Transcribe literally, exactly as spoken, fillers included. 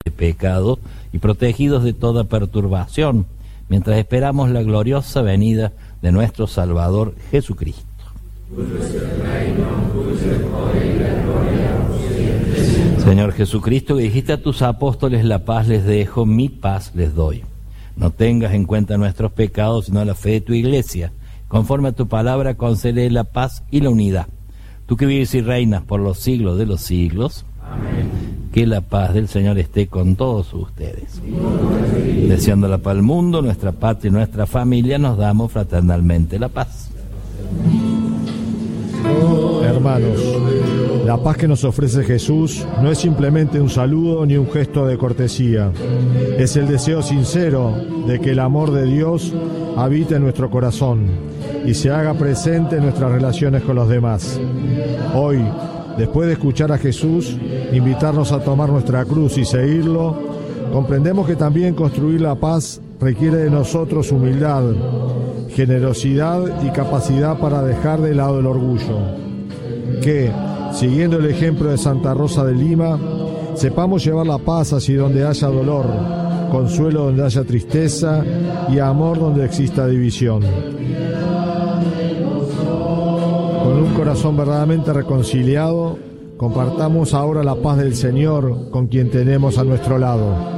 de pecado y protegidos de toda perturbación, mientras esperamos la gloriosa venida de nuestro Salvador Jesucristo. Señor Jesucristo, que dijiste a tus apóstoles: la paz les dejo, mi paz les doy. No tengas en cuenta nuestros pecados, sino la fe de tu iglesia. Conforme a tu palabra, concede la paz y la unidad. Tú que vives y reinas por los siglos de los siglos. Amén. Que la paz del Señor esté con todos ustedes. Deseando la paz al mundo, nuestra patria y nuestra familia, nos damos fraternalmente la paz. Hermanos, la paz que nos ofrece Jesús no es simplemente un saludo ni un gesto de cortesía. Es el deseo sincero de que el amor de Dios habite en nuestro corazón y se haga presente en nuestras relaciones con los demás. Hoy, después de escuchar a Jesús invitarnos a tomar nuestra cruz y seguirlo, comprendemos que también construir la paz requiere de nosotros humildad, generosidad y capacidad para dejar de lado el orgullo. Que, siguiendo el ejemplo de Santa Rosa de Lima, sepamos llevar la paz hacia donde haya dolor, consuelo donde haya tristeza y amor donde exista división. Con un corazón verdaderamente reconciliado, compartamos ahora la paz del Señor con quien tenemos a nuestro lado.